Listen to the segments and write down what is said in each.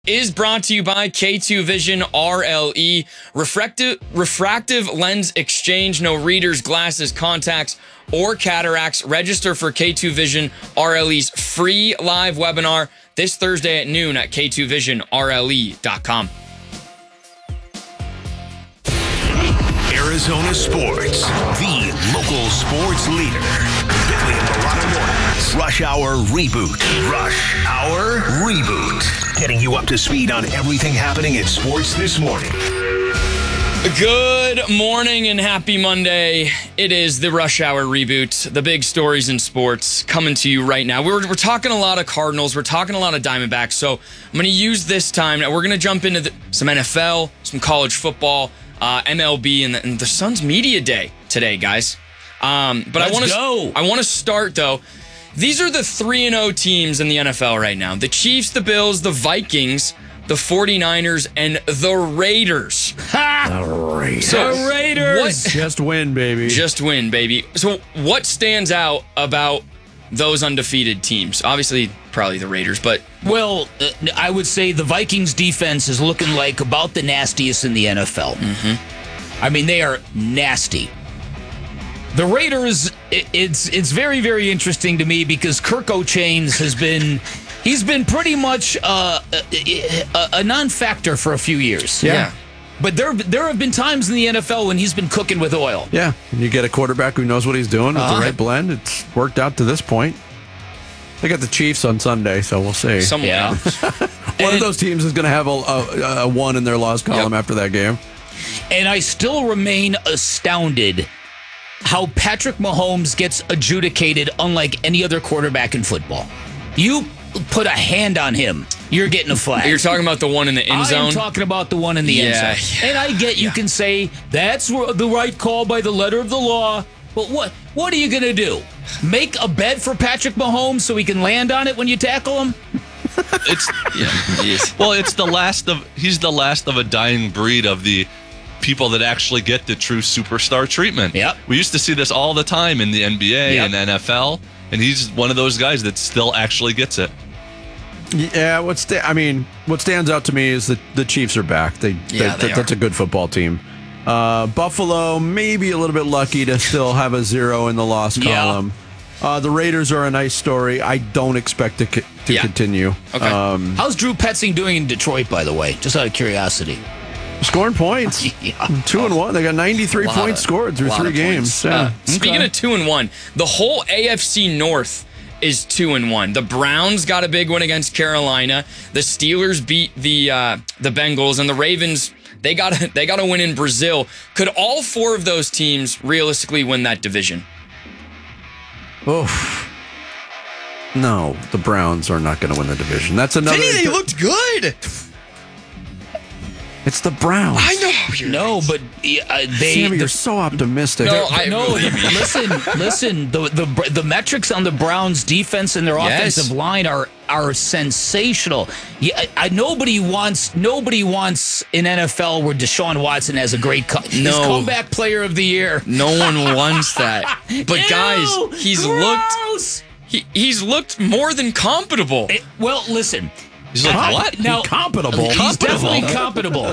Is brought to you by K2 Vision RLE. Refractive lens exchange. No readers, glasses, contacts, or cataracts. Register for K2 Vision RLE's free live webinar this Thursday at noon at k2visionrle.com. Arizona Sports, the local sports leader. Billy and Milano Mornings. Rush Hour Reboot. Rush Hour Reboot. Getting you up to speed on everything happening in sports this morning. Good morning and happy Monday. It is the Rush Hour Reboot, the big stories in sports coming to you right now. We're talking a lot of Cardinals. We're talking a lot of Diamondbacks. So I'm going to use this time. Now we're going to jump into some NFL, some college football, MLB, and the Suns Media Day today, guys. But I want to start, though. These are the 3-0 teams in the NFL right now. The Chiefs, the Bills, the Vikings, the 49ers, and the Raiders. The Raiders. So the Raiders. Just win, baby. Just win, baby. So what stands out about those undefeated teams? Obviously, probably the Raiders, but... Well, I would say the Vikings defense is looking like about the nastiest in the NFL. Mm-hmm. I mean, they are nasty. The Raiders, it's very, very interesting to me because Kirk O'Chains he's been pretty much a non-factor for a few years. Yeah. But there have been times in the NFL when he's been cooking with oil. Yeah, and you get a quarterback who knows what he's doing with the right blend. It's worked out to this point. They got the Chiefs on Sunday, so we'll see. Yeah. One of those teams is going to have a one in their loss column after that game. And I still remain astounded how Patrick Mahomes gets adjudicated unlike any other quarterback in football. You put a hand on him, you're getting a flag. You're talking about the one in the end zone? I'm talking about the one in the end zone. And I get you can say that's the right call by the letter of the law, but what are you going to do? Make a bed for Patrick Mahomes so he can land on it when you tackle him? Well, he's the last of a dying breed of the people that actually get the true superstar treatment. Yep. We used to see this all the time in the NBA and NFL, and he's one of those guys that still actually gets it. Yeah, what stands out to me is that the Chiefs are back. That's a good football team. Buffalo, maybe a little bit lucky to still have a 0 in the loss column. The Raiders are a nice story. I don't expect it to continue. Okay. How's Drew Petzing doing in Detroit, by the way? Just out of curiosity. Scoring points. 2-1. They got 93 points scored through 3 games. Speaking of 2-1, the whole AFC North is 2-1. The Browns got a big win against Carolina. The Steelers beat the Bengals, and the Ravens, they got a win in Brazil. Could all 4 of those teams realistically win that division? Oh. No, the Browns are not going to win the division. That's another. Vinny, they looked good. It's the Browns. I know. But Sammy, you're so optimistic. Listen. The metrics on the Browns' defense and their offensive line are sensational. Nobody wants in NFL where Deshaun Watson has a great comeback player of the year. No one wants that. But guys, he's looked more than compatible. Well, listen. He's like, what? Now, compatible. He's definitely compatible.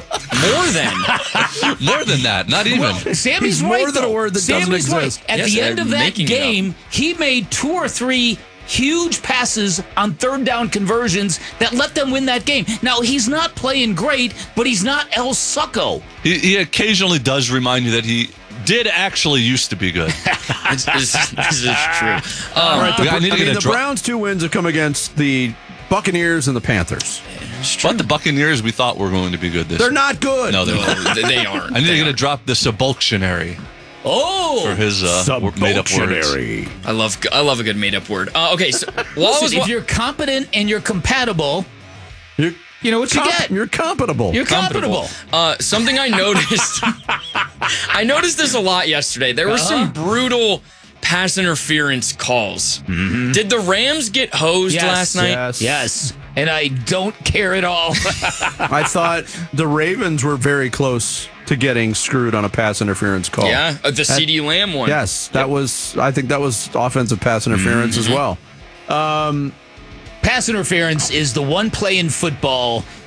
More than that. Not even. Sammy's He's right. More than a word that doesn't exist. At the end of that game, he made 2 or 3 huge passes on third down conversions that let them win that game. Now, he's not playing great, but he's not El Succo. He occasionally does remind you that he did actually used to be good. This is true. All right, the Browns' 2 wins have come against the Buccaneers and the Panthers. But the Buccaneers, we thought were going to be good this year. They're not good. No, they aren't. I think they're going to drop the Subulctionary. For his made-up words. I love a good made-up word. Okay, so if you're competent and you're compatible, you know what you get. You're compatible. You're compatible. Something I noticed. I noticed this a lot yesterday. There were some brutal pass interference calls. Mm-hmm. Did the Rams get hosed last night? Yes. And I don't care at all. I thought the Ravens were very close to getting screwed on a pass interference call. Yeah, the CeeDee Lamb one. Yes, I think that was offensive pass interference as well. Pass interference is the one play in football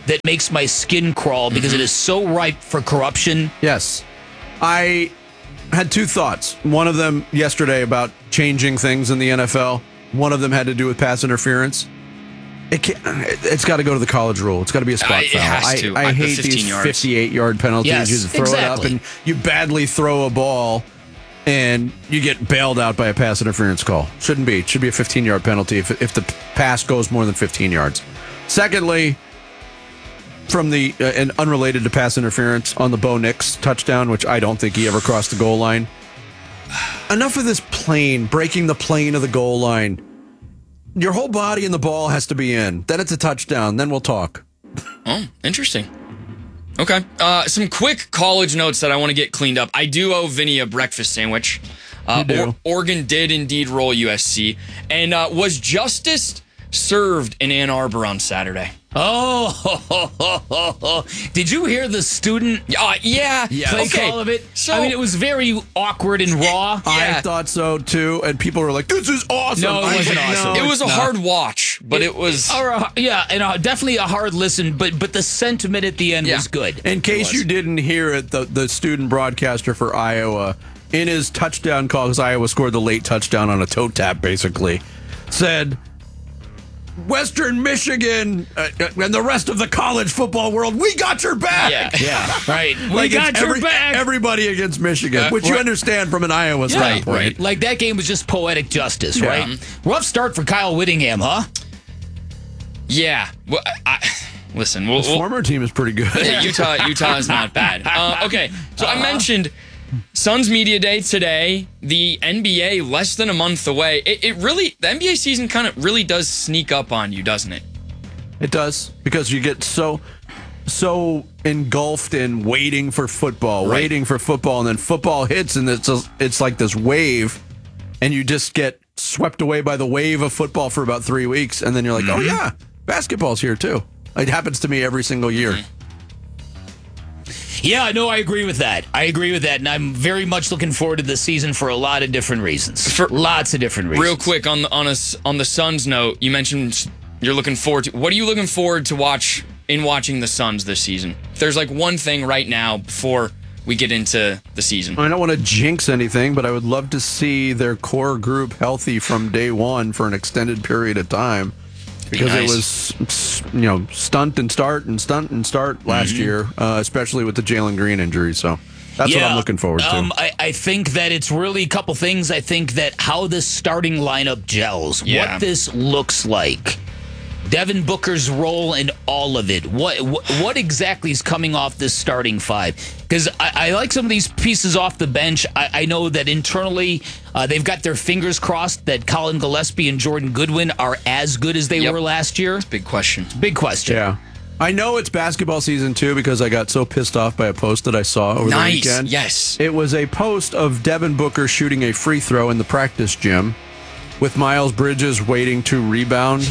that makes my skin crawl because it is so ripe for corruption. Yes. I had two thoughts. One of them yesterday about changing things in the NFL. One of them had to do with pass interference. It's got to go to the college rule. It's got to be a spot foul. It has to. I hate these 58-yard penalties. Yes, you throw it up and you badly throw a ball and you get bailed out by a pass interference call. Shouldn't be. It should be a 15-yard penalty if the pass goes more than 15 yards. Secondly, from the and unrelated to pass interference on the Bo Nix touchdown, which I don't think he ever crossed the goal line. Enough of this breaking the plane of the goal line. Your whole body and the ball has to be in. Then it's a touchdown. Then we'll talk. Oh, interesting. Okay. Some quick college notes that I want to get cleaned up. I do owe Vinny a breakfast sandwich. You do. Oregon did indeed roll USC. And was justice served in Ann Arbor on Saturday? Oh, did you hear the student yeah. play call of it? So, I mean, it was very awkward and raw. I thought so too, and people were like, "This is awesome." No, it wasn't awesome. It was a hard watch, but it was definitely a hard listen. But the sentiment at the end was good. In case you didn't hear it, the student broadcaster for Iowa, in his touchdown call, because Iowa scored the late touchdown on a toe tap, basically, said, Western Michigan and the rest of the college football world, we got your back. Yeah, right. We got your back. Everybody against Michigan, which you understand from an Iowa standpoint. Right. Like that game was just poetic justice, right? Rough start for Kyle Whittingham, huh? Yeah. Well, listen, His former team is pretty good. Utah is not bad. Okay, so I mentioned Suns Media Day today, the NBA less than a month away. It really, the NBA season kind of really does sneak up on you, doesn't it? It does, because you get so engulfed in waiting for football, and then football hits, and it's like this wave, and you just get swept away by the wave of football for about 3 weeks, and then you're like, oh yeah, basketball's here too. It happens to me every single year. Yeah, no, I agree with that. And I'm very much looking forward to the season for a lot of different reasons. Lots of different reasons. Real quick, on the Suns note, you mentioned you're looking forward to. What are you looking forward to watching the Suns this season? If there's like one thing right now before we get into the season. I don't want to jinx anything, but I would love to see their core group healthy from day one for an extended period of time. Because it was, stunt and start last year, especially with the Jalen Green injury. So that's what I'm looking forward to. I think that it's really a couple things. I think that how this starting lineup gels, what this looks like, Devin Booker's role in all of it. What exactly is coming off this starting five? Because I like some of these pieces off the bench. I know that internally they've got their fingers crossed that Colin Gillespie and Jordan Goodwin are as good as they were last year. It's a big question. Big question. Yeah. I know it's basketball season too because I got so pissed off by a post that I saw over the weekend. Yes. It was a post of Devin Booker shooting a free throw in the practice gym with Miles Bridges waiting to rebound.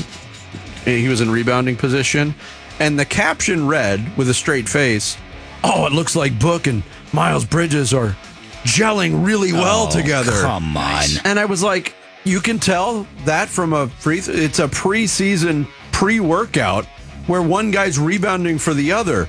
He was in rebounding position. And the caption read with a straight face, "Oh, it looks like Book and Miles Bridges are gelling really well together." Come on. And I was like, you can tell that from it's a preseason pre-workout where one guy's rebounding for the other.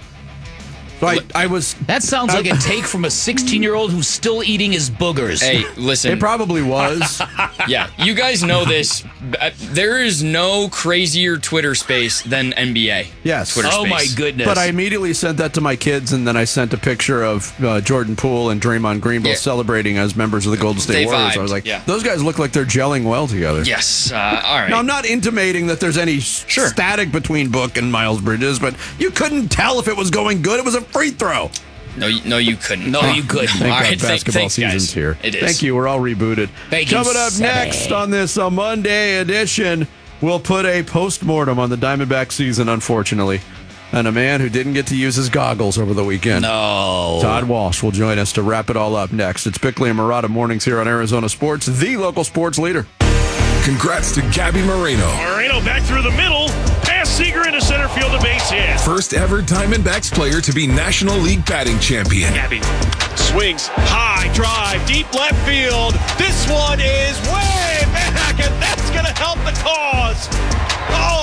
So I was... That sounds like a take from a 16-year-old who's still eating his boogers. Hey, listen. It probably was. Yeah, you guys know this. There is no crazier Twitter space than NBA. Yes. Twitter space. My goodness. But I immediately sent that to my kids, and then I sent a picture of Jordan Poole and Draymond Green both celebrating as members of the Golden State Warriors. I was like, those guys look like they're gelling well together. Yes. All right. Now, I'm not intimating that there's any static between Book and Miles Bridges, but you couldn't tell if it was going good. It was a free throw. No, you couldn't. No, you couldn't. Thank God basketball thanks, season's guys. here. It is. Thank you. We're all rebooted. Thank you, Coming up next on this Monday edition, we'll put a postmortem on the Diamondback season, unfortunately, and a man who didn't get to use his goggles over the weekend. No. Todd Walsh will join us to wrap it all up next. It's Bickley and Murata Mornings here on Arizona Sports, the local sports leader. Congrats to Gabby Moreno. Moreno back through the middle. Pass Seager into center field, a base hit. First ever Diamondbacks player to be National League batting champion. Gabby swings, high drive, deep left field. This one is way back, and that's going to help the cause. Oh, Mammoth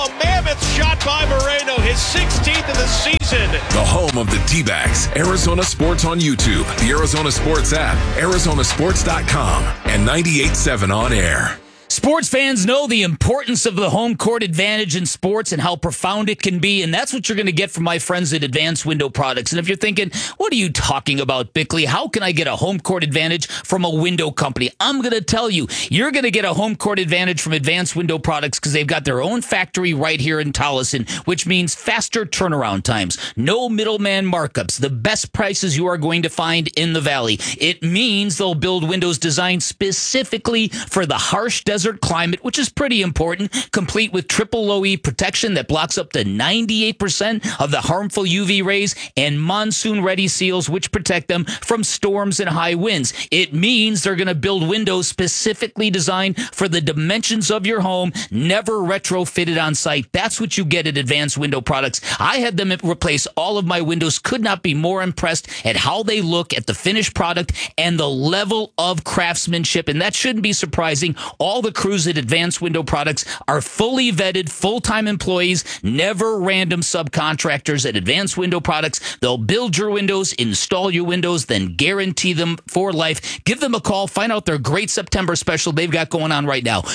mammoth shot by Moreno, his 16th of the season. The home of the D-backs, Arizona Sports on YouTube, the Arizona Sports app, arizonasports.com, and 98.7 on air. Sports fans know the importance of the home court advantage in sports and how profound it can be, and that's what you're going to get from my friends at Advanced Window Products. And if you're thinking, what are you talking about, Bickley? How can I get a home court advantage from a window company? I'm going to tell you, you're going to get a home court advantage from Advanced Window Products because they've got their own factory right here in Tolleson, which means faster turnaround times, no middleman markups, the best prices you are going to find in the valley. It means they'll build windows designed specifically for the harsh desert climate, which is pretty important, complete with triple low E protection that blocks up to 98% of the harmful UV rays, and monsoon-ready seals which protect them from storms and high winds. It means they're going to build windows specifically designed for the dimensions of your home, never retrofitted on site. That's what you get at Advanced Window Products. I had them replace all of my windows, could not be more impressed at how they look, at the finished product, and the level of craftsmanship, and that shouldn't be surprising. All the crews at Advanced Window Products are fully vetted, full-time employees, never random subcontractors at Advanced Window Products. They'll build your windows, install your windows, then guarantee them for life. Give them a call. Find out their great September special they've got going on right now.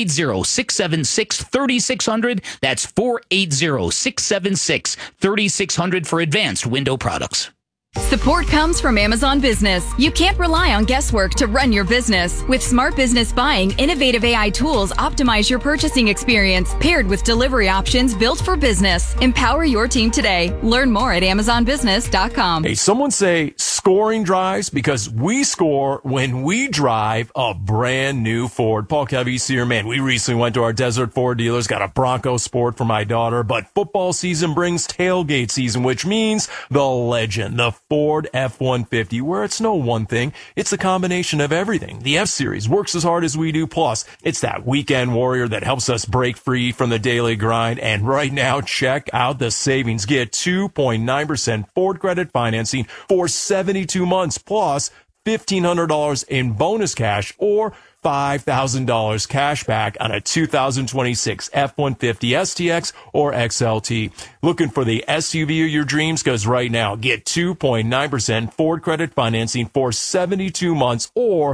480-676-3600. That's 480-676-3600 for Advanced Window Products. Support comes from Amazon Business. You can't rely on guesswork to run your business. With Smart Business Buying, innovative AI tools optimize your purchasing experience, paired with delivery options built for business. Empower your team today. Learn more at amazonbusiness.com. Hey, someone say scoring drives because we score when we drive a brand new Ford. Paul Cavese here. Man, we recently went to our Desert Ford dealers, got a Bronco Sport for my daughter, but football season brings tailgate season, which means the legend, the Ford F-150, where it's no one thing, it's a combination of everything. The F-Series works as hard as we do, plus it's that weekend warrior that helps us break free from the daily grind. And right now, check out the savings. Get 2.9% Ford credit financing for 72 months, plus $1,500 in bonus cash or $5,000 cash back on a 2026 F-150 STX or XLT. Looking for the SUV of your dreams? Because right now, get 2.9% Ford credit financing for 72 months or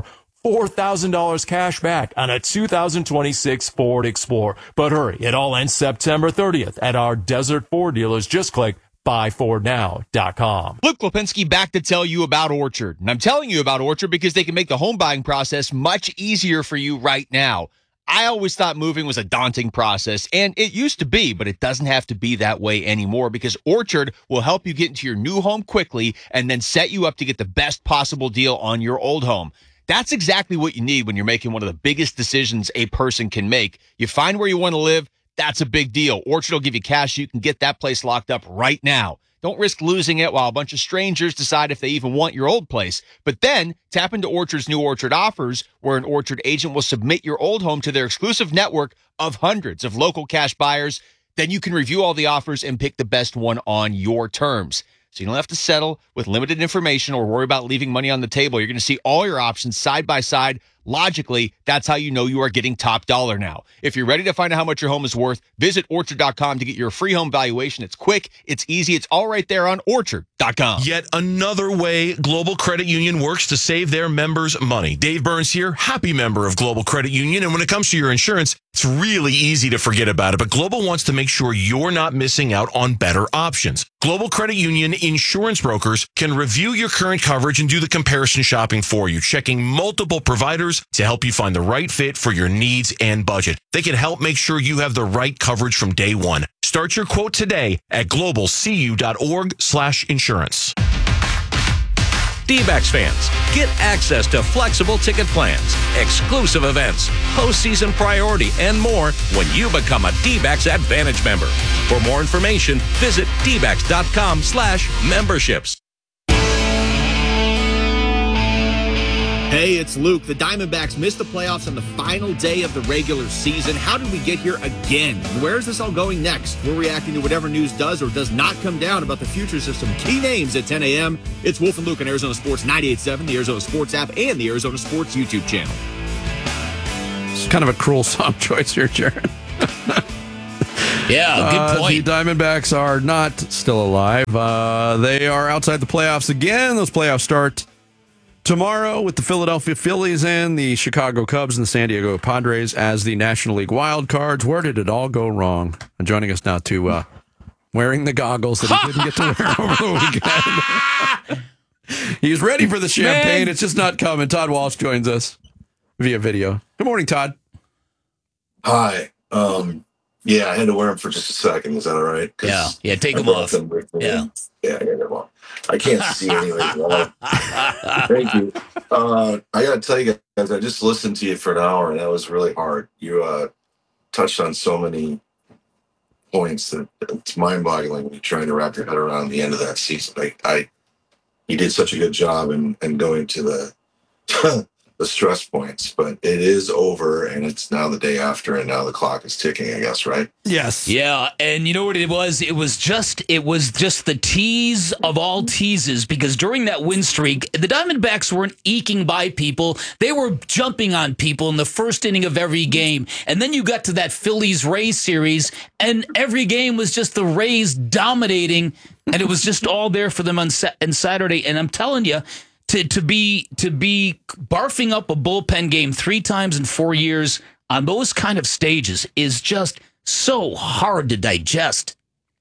$4,000 cash back on a 2026 Ford Explorer. But hurry, it all ends September 30th at our Desert Ford dealers. Just click buyfordnow.com. Luke Lipinski back to tell you about Orchard. And I'm telling you about Orchard because they can make the home buying process much easier for you right now. I always thought moving was a daunting process, and it used to be, but it doesn't have to be that way anymore because Orchard will help you get into your new home quickly and then set you up to get the best possible deal on your old home. That's exactly what you need when you're making one of the biggest decisions a person can make. You find where you want to live. That's a big deal. Orchard will give you cash. You can get that place locked up right now. Don't risk losing it while a bunch of strangers decide if they even want your old place. But then tap into Orchard's new Orchard offers, where an Orchard agent will submit your old home to their exclusive network of hundreds of local cash buyers. Then you can review all the offers and pick the best one on your terms. So you don't have to settle with limited information or worry about leaving money on the table. You're going to see all your options side by side. Logically, that's how you know you are getting top dollar now. If you're ready to find out how much your home is worth, visit Orchard.com to get your free home valuation. It's quick, it's easy, it's all right there on Orchard.com. Yet another way Global Credit Union works to save their members money. Dave Burns here, happy member of Global Credit Union. And when it comes to your insurance, it's really easy to forget about it. But Global wants to make sure you're not missing out on better options. Global Credit Union insurance brokers can review your current coverage and do the comparison shopping for you, checking multiple providers to help you find the right fit for your needs and budget. They can help make sure you have the right coverage from day one. Start your quote today at globalcu.org/insurance. D-backs fans, get access to flexible ticket plans, exclusive events, postseason priority, and more when you become a D-backs Advantage member. For more information, visit dbacks.com/memberships. Hey, it's Luke. The Diamondbacks missed the playoffs on the final day of the regular season. How did we get here again? Where is this all going next? We're reacting to whatever news does or does not come down about the futures of some key names at 10 a.m. It's Wolf and Luke on Arizona Sports 98.7, the Arizona Sports app, and the Arizona Sports YouTube channel. It's kind of a cruel song choice here, Jared. Yeah, good point. The Diamondbacks are not still alive. They are outside the playoffs again. Those playoffs start tomorrow with the Philadelphia Phillies and the Chicago Cubs and the San Diego Padres as the National League wild cards. Where did it all go wrong? And joining us now to wearing the goggles that he didn't get to wear over the weekend. He's ready for the champagne. It's just not coming. Todd Walsh joins us via video. Good morning, Todd. Hi. Yeah, I had to wear them for just a second. Is that all right? Yeah, take them off. Yeah, them off. I can't see anyway. Thank you. I got to tell you guys, I just listened to you for an hour, and that was really hard. You touched on so many points that it's mind-boggling when you're trying to wrap your head around the end of that season. You did such a good job in going to the the stress points, but it is over, and it's now the day after, and now the clock is ticking, I guess, right? Yes. Yeah, and you know what it was? It was just the tease of all teases, because during that win streak, the Diamondbacks weren't eking by people. They were jumping on people in the first inning of every game. And then you got to that Phillies-Rays series, and every game was just the Rays dominating, and it was just all there for them on Saturday. And I'm telling you, to be barfing up a bullpen game 3 times in 4 years on those kind of stages is just so hard to digest.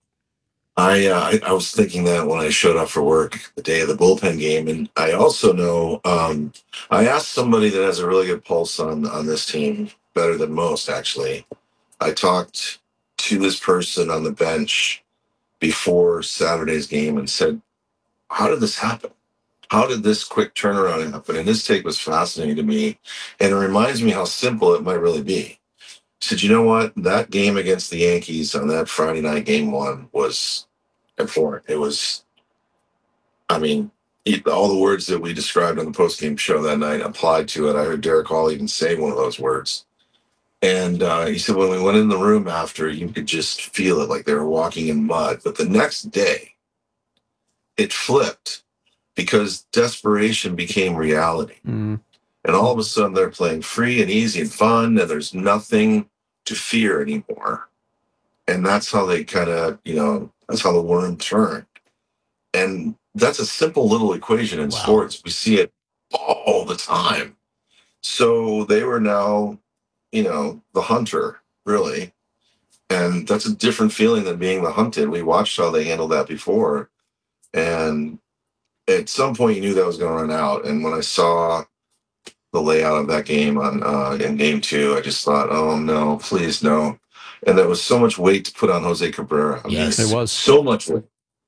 I was thinking that when I showed up for work the day of the bullpen game, and I also know I asked somebody that has a really good pulse on this team, better than most actually. I talked to this person on the bench before Saturday's game and said, "How did this happen? How did this quick turnaround happen?" And his take was fascinating to me. And it reminds me how simple it might really be. He said, "You know what? That game against the Yankees on that Friday night, game 1, was important. It was, all the words that we described on the postgame show that night applied to it. I heard Derek Hall even say one of those words. And he said, when we went in the room after, you could just feel it like they were walking in mud. But the next day, it flipped, because desperation became reality. And all of a sudden they're playing free and easy and fun, and there's nothing to fear anymore. And that's how they kind of, that's how the worm turned. And that's a simple little equation in sports. We see it all the time. So they were now, the hunter, really. And that's a different feeling than being the hunted. We watched how they handled that before. And at some point, you knew that was going to run out. And when I saw the layout of that game in game 2, I just thought, oh, no, please, no. And there was so much weight to put on Jose Cabrera. Yes, it was. So much weight.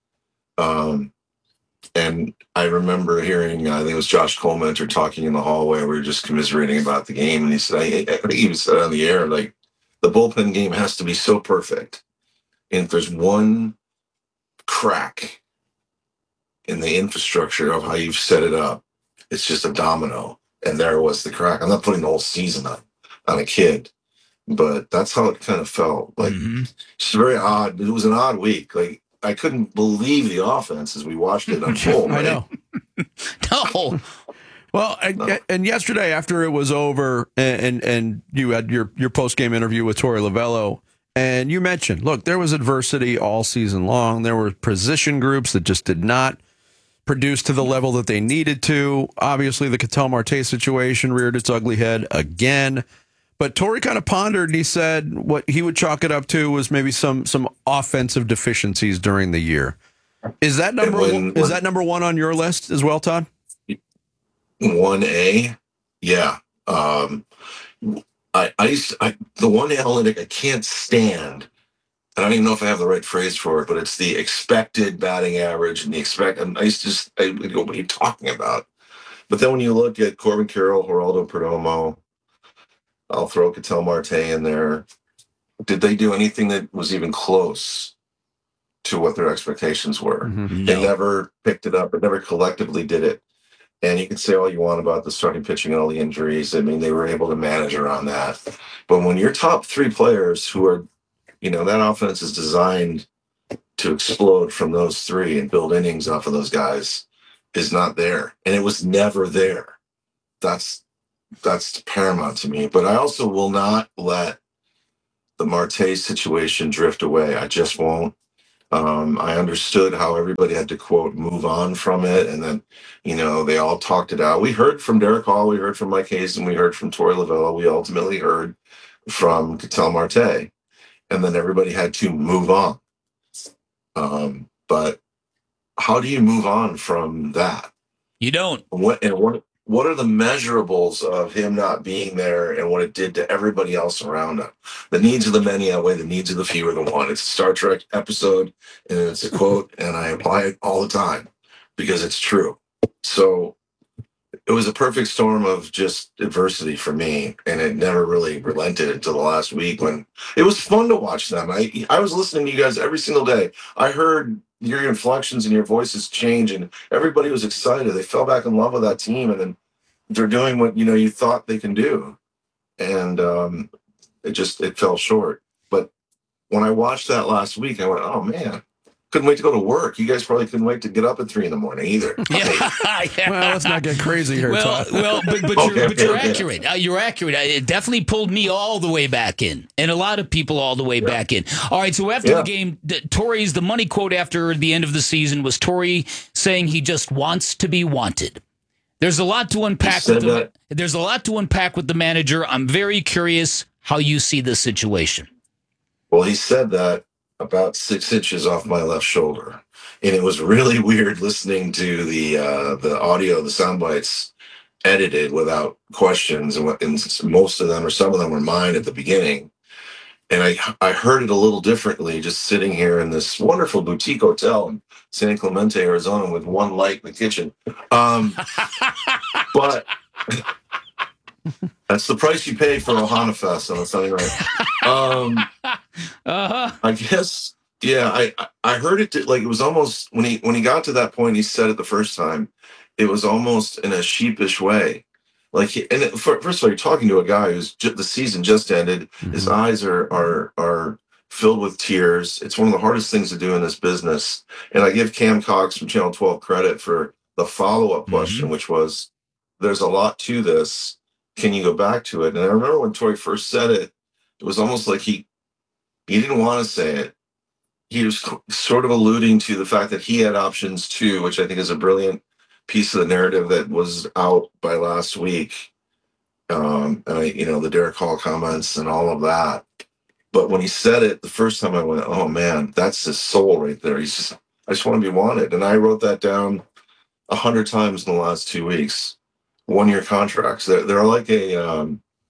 And I remember hearing, I think it was Josh Colmenter talking in the hallway. We were just commiserating about the game. And he said, I think he even said on the air, like, the bullpen game has to be so perfect. And if there's one crack in the infrastructure of how you've set it up, it's just a domino. And there was the crack. I'm not putting the whole season on a kid, but that's how it kind of felt. Like, It's very odd. It was an odd week. Like, I couldn't believe the offense as we watched it unfold. I know. No. Well, and yesterday after it was over, and you had your post-game interview with Torey Lovello, and you mentioned, look, there was adversity all season long. There were position groups that just did not produce to the level that they needed to. Obviously, the Ketel Marte situation reared its ugly head again. But Torey kind of pondered, and he said what he would chalk it up to was maybe some offensive deficiencies during the year. Is that number one on your list as well, Todd? 1A, yeah. The one analytic I can't stand, I don't even know if I have the right phrase for it, but it's the expected batting average and I would go, what are you talking about? But then when you look at Corbin Carroll, Geraldo Perdomo, I'll throw Ketel Marte in there. Did they do anything that was even close to what their expectations were? They never picked it up, or never collectively did it. And you can say all you want about the starting pitching and all the injuries. I mean, they were able to manage around that. But when your top 3 players who are, that offense is designed to explode from those 3 and build innings off of those guys, is not there. And it was never there. That's paramount to me. But I also will not let the Marte situation drift away. I just won't. I understood how everybody had to, quote, move on from it. And then, they all talked it out. We heard from Derek Hall. We heard from Mike Hayes, and we heard from Torey Lovullo. We ultimately heard from Ketel Marte. And then everybody had to move on. But how do you move on from that? You don't. What are the measurables of him not being there and what it did to everybody else around him? The needs of the many outweigh the needs of the few are the one. It's a Star Trek episode, and it's a quote, and I apply it all the time because it's true. So it was a perfect storm of just adversity for me, and it never really relented until the last week when it was fun to watch them. I was listening to you guys every single day. I heard your inflections and your voices change, and everybody was excited. They fell back in love with that team, and then they're doing what you thought they can do, and it fell short. But when I watched that last week, I went, "Oh man, couldn't wait to go to work." You guys probably couldn't wait to get up at 3 a.m. either. Yeah. Well, let's not get crazy here, Todd. But you're accurate. You're accurate. It definitely pulled me all the way back in, and a lot of people all the way back in. All right, so after the game, Torey's the money quote after the end of the season was Torey saying he just wants to be wanted. There's a lot to unpack. There's a lot to unpack with the manager. I'm very curious how you see this situation. Well, he said that about 6 inches off my left shoulder, and it was really weird listening to the audio, the sound bites edited without questions, and most of them or some of them were mine at the beginning. And I heard it a little differently just sitting here in this wonderful boutique hotel in San Clemente, Arizona, with one light in the kitchen. But that's the price you pay for Ohana Fest on a Sunday night. I guess, yeah. I heard it like it was almost when he got to that point. He said it the first time. It was almost in a sheepish way. Like, first of all, you're talking to a guy who's the season just ended. Mm-hmm. His eyes are filled with tears. It's one of the hardest things to do in this business. And I give Cam Cox from Channel 12 credit for the follow-up question, which was, "There's a lot to this. Can you go back to it?" And I remember when Torey first said it, it was almost like he didn't want to say it. He was sort of alluding to the fact that he had options too, which I think is a brilliant piece of the narrative that was out by last week. And the Derek Hall comments and all of that. But when he said it the first time, I went, "Oh man, that's his soul right there." I just want to be wanted. And I wrote that down 100 times in the last 2 weeks. 1-year contracts. They're like a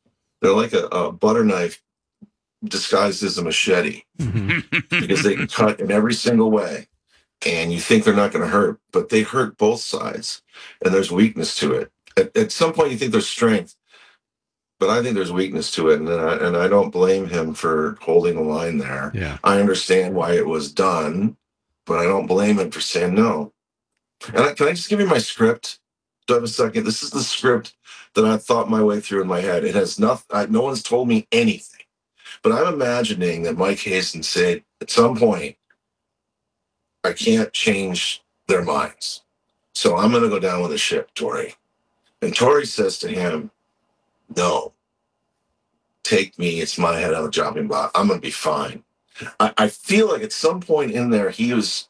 butter knife disguised as a machete because they can cut in every single way. And you think they're not going to hurt, but they hurt both sides. And there's weakness to it. At some point, you think there's strength, but I think there's weakness to it. And I don't blame him for holding the line there. Yeah. I understand why it was done, but I don't blame him for saying no. And can I just give you my script? Do I have a second? This is the script that I thought my way through in my head. It has nothing. No one's told me anything. But I'm imagining that Mike Hazen said at some point, "I can't change their minds. So I'm going to go down with the ship, Torey." And Torey says to him, "No, take me. It's my head on the chopping block. I'm going to be fine." I feel like at some point in there, he was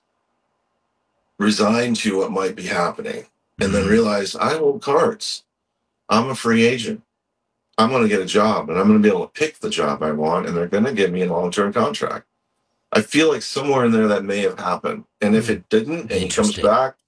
resigned to what might be happening and then realized, I hold cards. I'm a free agent. I'm going to get a job, and I'm going to be able to pick the job I want, and they're going to give me a long-term contract. I feel like somewhere in there that may have happened. And if it didn't, and he comes back,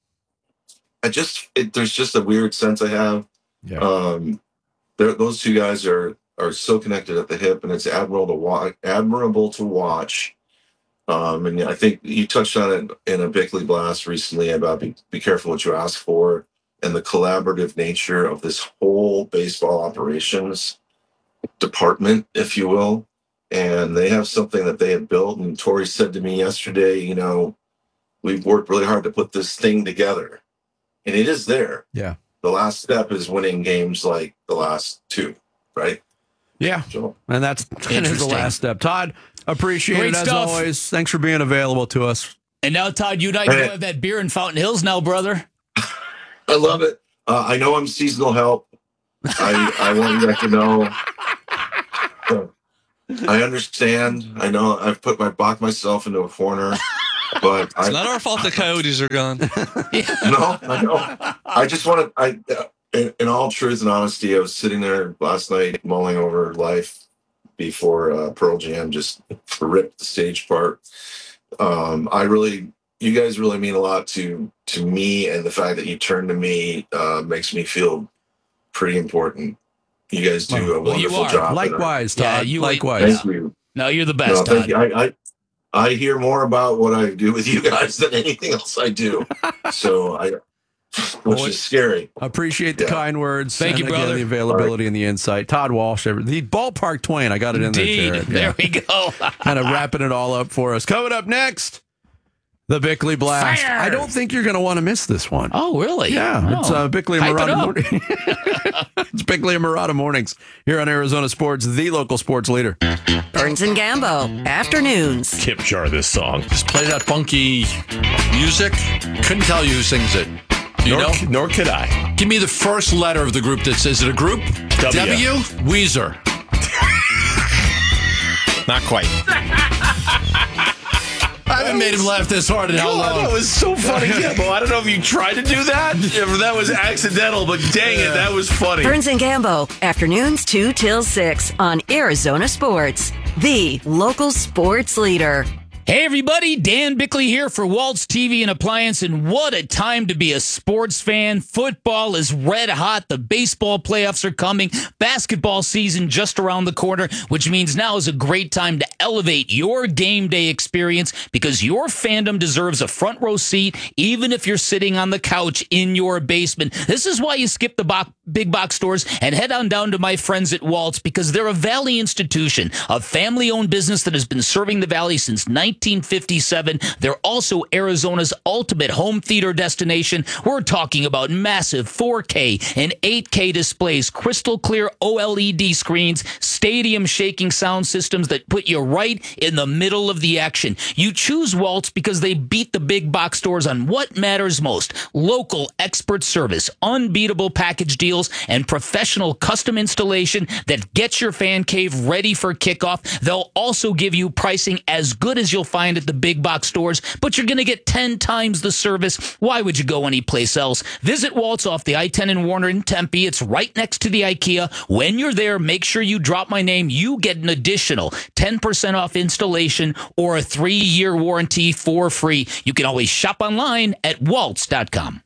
there's just a weird sense I have. Yeah. Those two guys are so connected at the hip, and it's admirable to watch. And I think you touched on it in a Bickley blast recently about be careful what you ask for, and the collaborative nature of this whole baseball operations department, if you will. And they have something that they have built. And Torey said to me yesterday, we've worked really hard to put this thing together. And it is there. Yeah. The last step is winning games like the last two, right? Yeah. So, and that is the last step. Todd, appreciate it as always. Thanks for being available to us. And now, Todd, you and I go have that beer in Fountain Hills now, brother. I love it. I know I'm seasonal help. I want you guys to know. I understand. I know I've boxed myself into a corner, but it's not our fault the Coyotes are gone. No, I know. I just want to. In all truth and honesty, I was sitting there last night mulling over life before Pearl Jam just ripped the stage part. You guys really mean a lot to me, and the fact that you turned to me makes me feel pretty important. You guys do a wonderful job. Likewise, Todd. Yeah, likewise. Thank you. No, you're the best, Thank Todd. you. I hear more about what I do with you guys than anything else I do. Which is scary. Appreciate the kind words. Thank you, brother. Again, the availability and the insight. Todd Walsh, the Ballpark Twain. I got it in there, Jared. There we go. Kind of wrapping it all up for us. Coming up next, the Bickley Blast. Fire! I don't think you're going to want to miss this one. Oh, really? Yeah. It's Bickley and Hype Murata it up. Mornings. It's Bickley and Murata Mornings here on Arizona Sports, the local sports leader. Burns and Gambo, afternoons. Tip jar this song. Just play that funky music. Couldn't tell you who sings it. Do you know? Nor could I. Give me the first letter of the group that says, is it a group? W? Weezer. Not quite. I haven't made him laugh this hard in how long? That was so funny, Gambo. I don't know if you tried to do that, if that was accidental, but dang it, that was funny. Burns and Gambo, afternoons 2 till 6 on Arizona Sports, the local sports leader. Hey everybody, Dan Bickley here for Waltz TV and Appliance, and what a time to be a sports fan. Football is red hot, the baseball playoffs are coming, basketball season just around the corner, which means now is a great time to elevate your game day experience because your fandom deserves a front row seat, even if you're sitting on the couch in your basement. This is why you skip the big box stores and head on down to my friends at Waltz, because they're a Valley institution, a family-owned business that has been serving the Valley since 1957. They're also Arizona's ultimate home theater destination. We're talking about massive 4K and 8K displays, crystal clear OLED screens, stadium shaking sound systems that put you right in the middle of the action. You choose Waltz because they beat the big box stores on what matters most: local expert service, unbeatable package deals, and professional custom installation that gets your fan cave ready for kickoff. They'll also give you pricing as good as you'll find at the big box stores, but you're going to get 10 times the service. Why would you go anyplace else? Visit Waltz off the I-10 in Warner in Tempe. It's right next to the IKEA. When you're there, make sure you drop my name. You get an additional 10% off installation or a 3-year warranty for free. You can always shop online at waltz.com.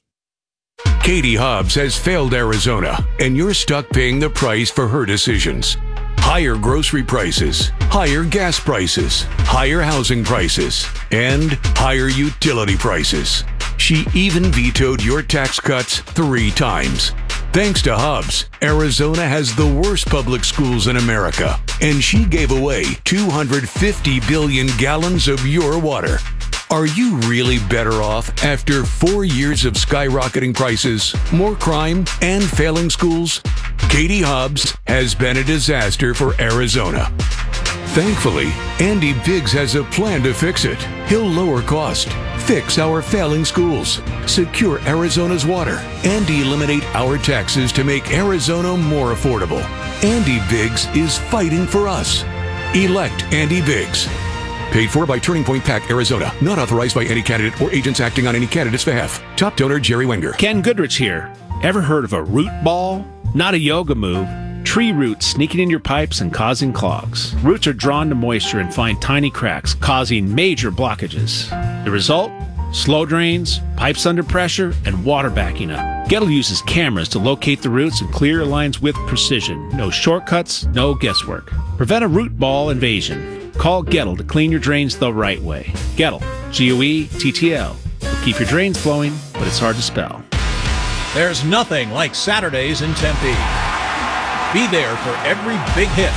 Katie Hobbs has failed Arizona, and you're stuck paying the price for her decisions. Higher grocery prices, higher gas prices, higher housing prices, and higher utility prices. She even vetoed your tax cuts 3 times. Thanks to Hobbs, Arizona has the worst public schools in America, and she gave away 250 billion gallons of your water. Are you really better off after 4 years of skyrocketing prices, more crime, and failing schools? Katie Hobbs has been a disaster for Arizona. Thankfully, Andy Biggs has a plan to fix it. He'll lower cost, fix our failing schools, secure Arizona's water, and eliminate our taxes to make Arizona more affordable. Andy Biggs is fighting for us. Elect Andy Biggs. Paid for by Turning Point PAC, Arizona. Not authorized by any candidate or agents acting on any candidate's behalf. Top donor, Jerry Wenger. Ken Goodrich here. Ever heard of a root ball? Not a yoga move. Tree roots sneaking in your pipes and causing clogs. Roots are drawn to moisture and find tiny cracks, causing major blockages. The result? Slow drains, pipes under pressure, and water backing up. Gettle uses cameras to locate the roots and clear your lines with precision. No shortcuts, no guesswork. Prevent a root ball invasion. Call Gettle to clean your drains the right way. Gettle, G-O-E-T-T-L. Will keep your drains flowing, but it's hard to spell. There's nothing like Saturdays in Tempe. Be there for every big hit,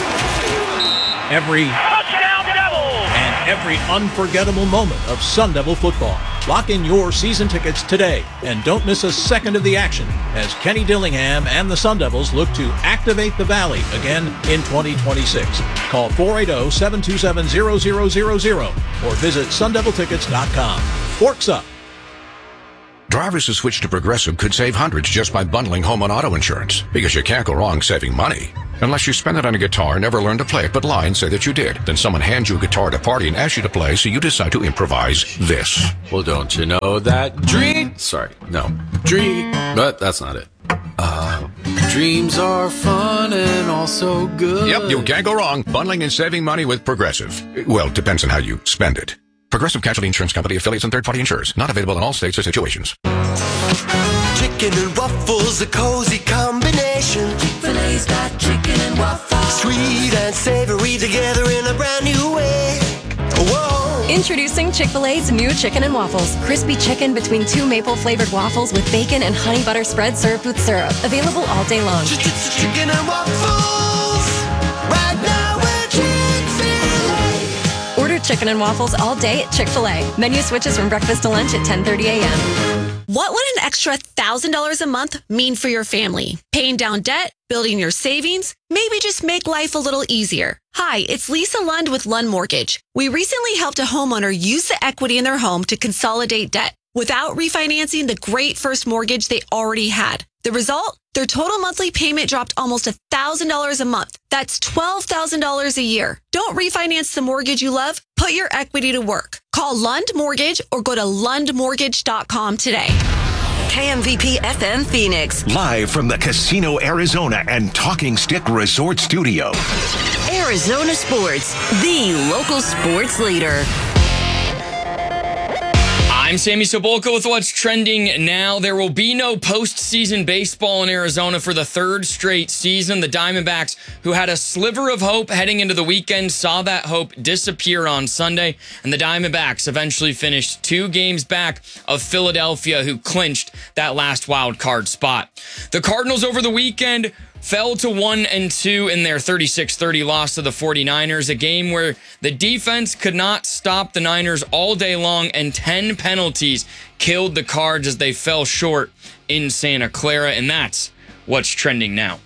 every touchdown Devils, and every unforgettable moment of Sun Devil football. Lock in your season tickets today and don't miss a second of the action as Kenny Dillingham and the Sun Devils look to activate the Valley again in 2026. Call 480-727-0000 or visit sundeviltickets.com. Forks up. Drivers who switch to Progressive could save hundreds just by bundling home and auto insurance, because you can't go wrong saving money. Unless you spend it on a guitar and never learn to play it, but lie and say that you did. Then someone hands you a guitar at a party and asks you to play, so you decide to improvise this. Well, don't you know that dream, but that's not it. Dreams are fun and also good. Yep, you can't go wrong bundling and saving money with Progressive. Well, depends on how you spend it. Progressive Casualty Insurance Company, affiliates, and third-party insurers. Not available in all states or situations. Chicken and waffles, a cozy combination. Chick-fil-A's got chicken and waffles. Sweet and savory together in a brand new way. Whoa! Introducing Chick-fil-A's new chicken and waffles. Crispy chicken between 2 maple-flavored waffles with bacon and honey butter spread served with syrup. Available all day long. Chicken and waffles. Right now at Chick-fil-A. Order chicken and waffles all day at Chick-fil-A. Menu switches from breakfast to lunch at 10:30 a.m. What would an extra $1,000 a month mean for your family? Paying down debt? Building your savings? Maybe just make life a little easier. Hi, it's Lisa Lund with Lund Mortgage. We recently helped a homeowner use the equity in their home to consolidate debt without refinancing the great first mortgage they already had. The result? Their total monthly payment dropped almost $1,000 a month. That's $12,000 a year. Don't refinance the mortgage you love. Put your equity to work. Call Lund Mortgage or go to lundmortgage.com today. KMVP FM Phoenix. Live from the Casino Arizona and Talking Stick Resort Studio. Arizona Sports, the local sports leader. I'm Sammy Sobolka with what's trending now. There will be no postseason baseball in Arizona for the third straight season. The Diamondbacks, who had a sliver of hope heading into the weekend, saw that hope disappear on Sunday. And the Diamondbacks eventually finished 2 games back of Philadelphia, who clinched that last wild card spot. The Cardinals over the weekend fell to 1-2 in their 36-30 loss to the 49ers, a game where the defense could not stop the Niners all day long, and 10 penalties killed the Cards as they fell short in Santa Clara, and that's what's trending now.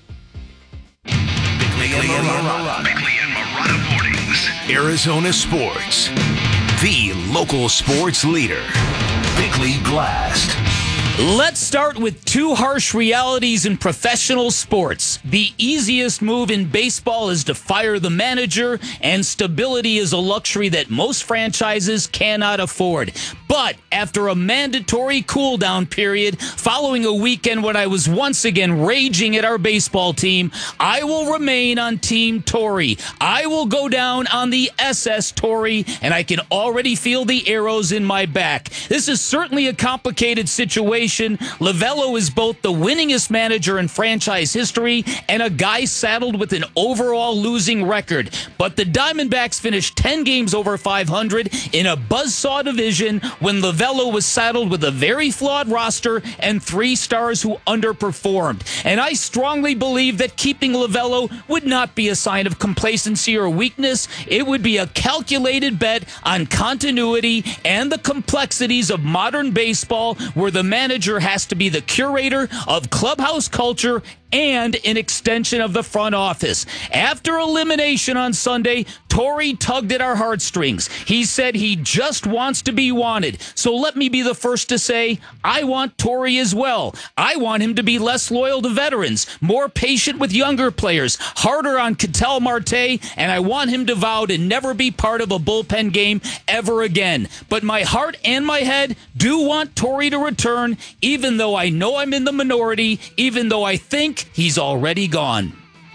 Bickley and Marotta Mornings. Arizona Sports, the local sports leader. Bickley Blast. Let's start with 2 harsh realities in professional sports. The easiest move in baseball is to fire the manager, and stability is a luxury that most franchises cannot afford. But after a mandatory cool-down period following a weekend when I was once again raging at our baseball team, I will remain on Team Torrey. I will go down on the SS Torrey, and I can already feel the arrows in my back. This is certainly a complicated situation. Lovello is both the winningest manager in franchise history and a guy saddled with an overall losing record. But the Diamondbacks finished 10 games over 500 in a buzzsaw division when Lovello was saddled with a very flawed roster and 3 stars who underperformed. And I strongly believe that keeping Lovello would not be a sign of complacency or weakness. It would be a calculated bet on continuity and the complexities of modern baseball, where the manager has to be the curator of clubhouse culture and an extension of the front office. After elimination on Sunday, Torrey tugged at our heartstrings. He said he just wants to be wanted. So let me be the first to say, I want Torrey as well. I want him to be less loyal to veterans, more patient with younger players, harder on Ketel Marte, and I want him to vow to never be part of a bullpen game ever again. But my heart and my head do want Torrey to return, even though I know I'm in the minority, even though I think he's already gone.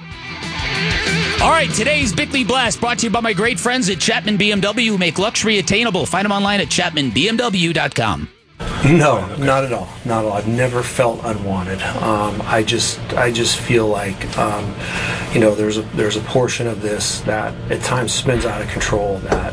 All right, today's Bickley Blast brought to you by my great friends at Chapman BMW, who make luxury attainable. Find them online at chapmanbmw.com. No, not at all. Not at all. I've never felt unwanted. I just feel like, there's a portion of this that at times spins out of control, that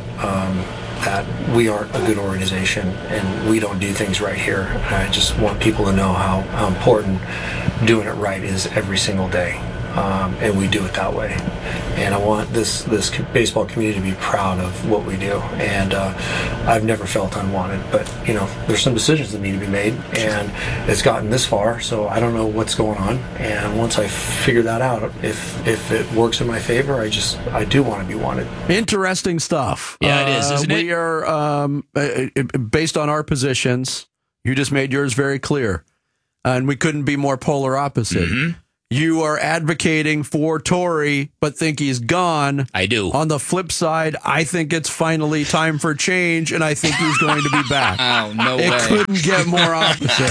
we aren't a good organization and we don't do things right here. I just want people to know how important doing it right is every single day. And we do it that way. And I want this baseball community to be proud of what we do. And I've never felt unwanted, but there's some decisions that need to be made, and it's gotten this far, so I don't know what's going on. And once I figure that out, if it works in my favor, I do want to be wanted. Interesting stuff. Yeah, it is, isn't it? We are based on our positions. You just made yours very clear. And we couldn't be more polar opposite. Mm-hmm. You are advocating for Torrey, but think he's gone. I do. On the flip side, I think it's finally time for change, and I think he's going to be back. Oh, no it way. couldn't get more opposite.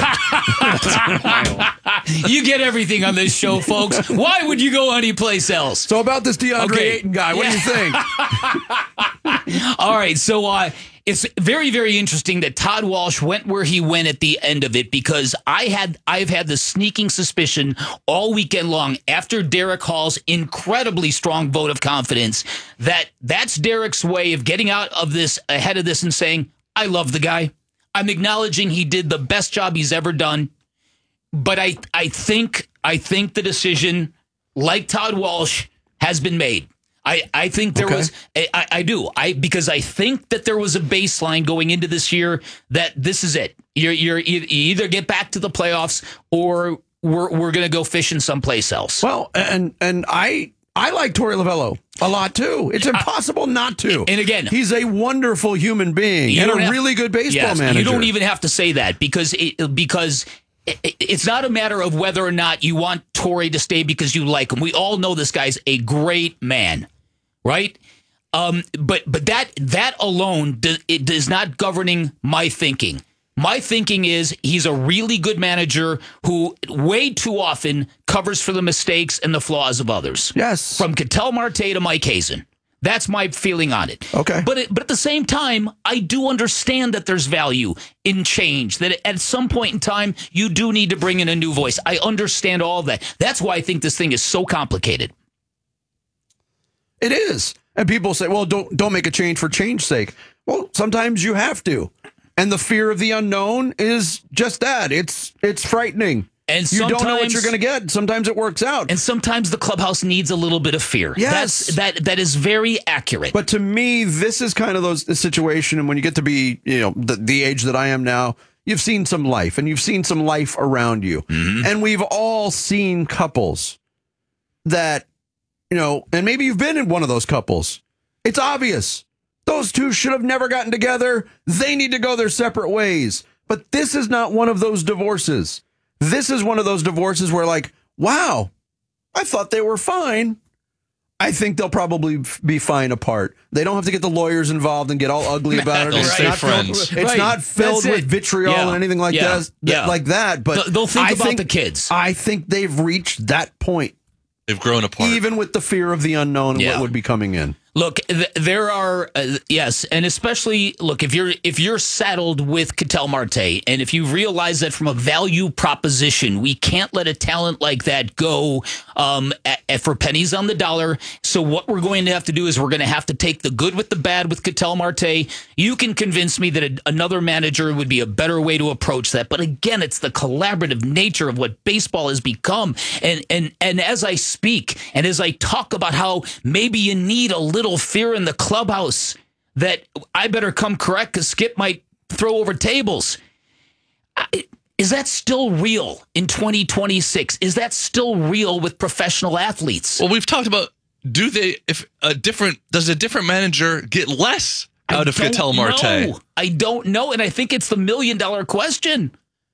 You get everything on this show, folks. Why would you go anyplace else? So about this DeAndre Ayton guy, what do you think? All right, so it's very, very interesting that Todd Walsh went where he went at the end of it, because I've had the sneaking suspicion all weekend long after Derek Hall's incredibly strong vote of confidence that that's Derek's way of getting out of this, ahead of this, and saying, I love the guy. I'm acknowledging he did the best job he's ever done. But I think the decision, like Todd Walsh, has been made. I think there was because I think that there was a baseline going into this year that this is it. You either get back to the playoffs or we're going to go fishing someplace else. Well, and I like Torrey Lovello a lot too. It's impossible not to. And again, he's a wonderful human being and a really good baseball manager. You don't even have to say that because it's not a matter of whether or not you want Torrey to stay because you like him. We all know this guy's a great man, right? But that alone is not governing my thinking. My thinking is he's a really good manager who way too often covers for the mistakes and the flaws of others. Yes. From Ketel Marte to Mike Hazen. That's my feeling on it. Okay. But at the same time, I do understand that there's value in change, that at some point in time, you do need to bring in a new voice. I understand all of that. That's why I think this thing is so complicated. It is. And people say, well, don't make a change for change's sake. Well, sometimes you have to. And the fear of the unknown is just that. It's frightening. And you don't know what you're going to get. Sometimes it works out. And sometimes the clubhouse needs a little bit of fear. Yes. That is very accurate. But to me, this is kind of the situation. And when you get to be, the age that I am now, you've seen some life and you've seen some life around you. Mm-hmm. And we've all seen couples that, and maybe you've been in one of those couples. It's obvious. Those two should have never gotten together. They need to go their separate ways. But this is not one of those divorces. This is one of those divorces where, wow, I thought they were fine. I think they'll probably be fine apart. They don't have to get the lawyers involved and get all ugly about it. They'll stay friends. It's not filled with vitriol and anything like that. But they'll think about the kids. I think they've reached that point. They've grown apart. Even with the fear of the unknown and what would be coming in. Look, there are yes, and especially look if you're saddled with Ketel Marte, and if you realize that from a value proposition, we can't let a talent like that go for pennies on the dollar. So what we're going to have to do is we're going to have to take the good with the bad with Ketel Marte. You can convince me that another manager would be a better way to approach that, but again, it's the collaborative nature of what baseball has become. And as I speak and as I talk about how maybe you need a little fear in the clubhouse that I better come correct because Skip might throw over tables. Is that still real in 2026? Is that still real with professional athletes? Well, we've talked about does a different manager get less out of Ketel Marte? No, I don't know, and I think it's the $1 million question.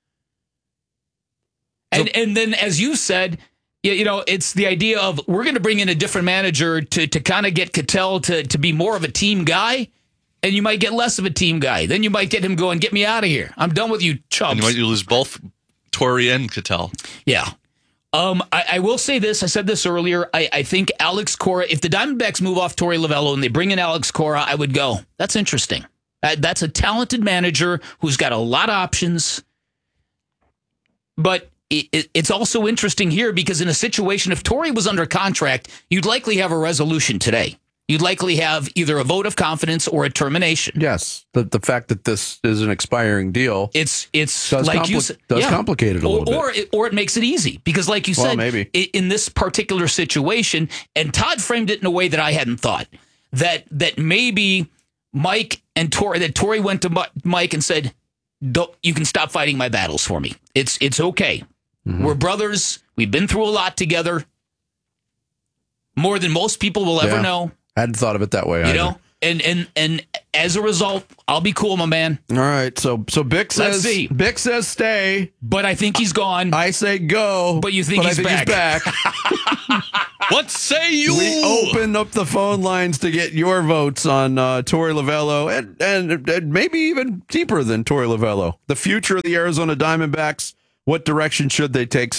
And then, as you said, it's the idea of we're going to bring in a different manager to kind of get Ketel to be more of a team guy, and you might get less of a team guy. Then you might get him going, get me out of here. I'm done with you, chumps. And you might lose both Torrey and Ketel. Yeah. I will say this. I said this earlier. I think Alex Cora, if the Diamondbacks move off Torrey Lovello and they bring in Alex Cora, I would go, that's interesting. That's a talented manager who's got a lot of options. But it's also interesting here because in a situation, if Torrey was under contract, you'd likely have a resolution today. You'd likely have either a vote of confidence or a termination. Yes, the fact that this is an expiring deal, it's does like you said, complicate it a little bit, or it makes it easy because, like you said, maybe in this particular situation, and Todd framed it in a way that I hadn't thought that maybe Mike and Torrey, that Torrey went to Mike and said, "You can stop fighting my battles for me. It's okay." Mm-hmm. We're brothers. We've been through a lot together. More than most people will ever know. I hadn't thought of it that way either. And As a result, I'll be cool, my man. All right. So Bick says Bick says stay, but I think he's gone. I say go, but you think, he's back. What say you? We open up the phone lines to get your votes on Torey Lovullo and maybe even deeper than Torey Lovullo. The future of the Arizona Diamondbacks. What direction should they take?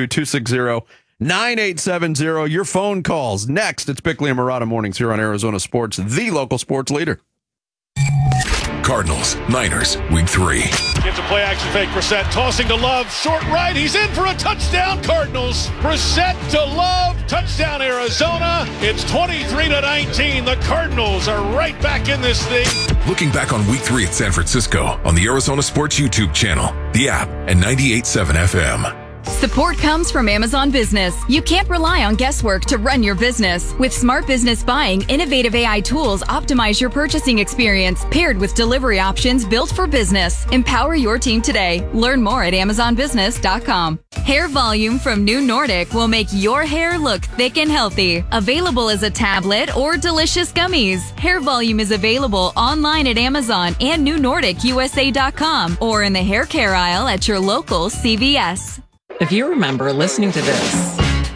602-260-9870. Your phone calls. Next, it's Bickley and Marotta Mornings here on Arizona Sports, the local sports leader. Cardinals, Niners, Week 3. Gives a play action fake. Brissett tossing to Love. Short right. He's in for a touchdown. Cardinals. Brissett to Love. Touchdown Arizona. It's 23-19. The Cardinals are right back in this thing. Looking back on Week 3 at San Francisco on the Arizona Sports YouTube channel, the app, and 98.7 FM. Support comes from Amazon Business. You can't rely on guesswork to run your business. With Smart Business Buying, innovative AI tools optimize your purchasing experience, paired with delivery options built for business. Empower your team today. Learn more at AmazonBusiness.com. Hair volume from New Nordic will make your hair look thick and healthy. Available as a tablet or delicious gummies. Hair volume is available online at Amazon and NewNordicUSA.com or in the hair care aisle at your local CVS. If you remember listening to this,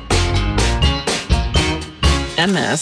MS,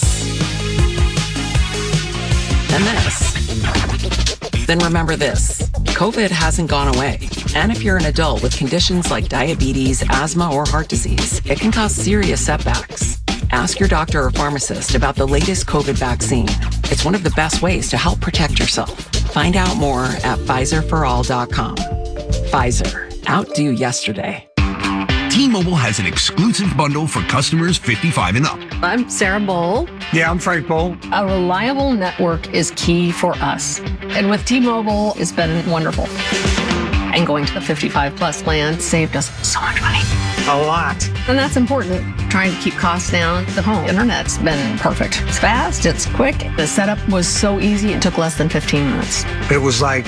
then remember this. COVID hasn't gone away. And if you're an adult with conditions like diabetes, asthma, or heart disease, it can cause serious setbacks. Ask your doctor or pharmacist about the latest COVID vaccine. It's one of the best ways to help protect yourself. Find out more at PfizerForAll.com. Pfizer. Outdo yesterday. T-Mobile has an exclusive bundle for customers 55 and up. I'm Sarah Bowl. Yeah, I'm Frank Bowl. A reliable network is key for us. And with T-Mobile, it's been wonderful. And going to the 55 plus plan saved us so much money. A lot. And that's important. Trying to keep costs down. The home internet's been perfect. It's fast, it's quick. The setup was so easy, it took less than 15 minutes. It was like,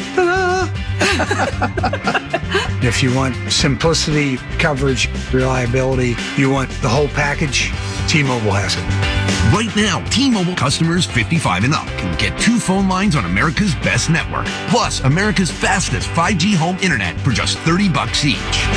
if you want simplicity, coverage, reliability, you want the whole package, T-Mobile has it. Right now, T-Mobile customers 55 and up can get 2 phone lines on America's best network, plus America's fastest 5G home internet for just $30 each.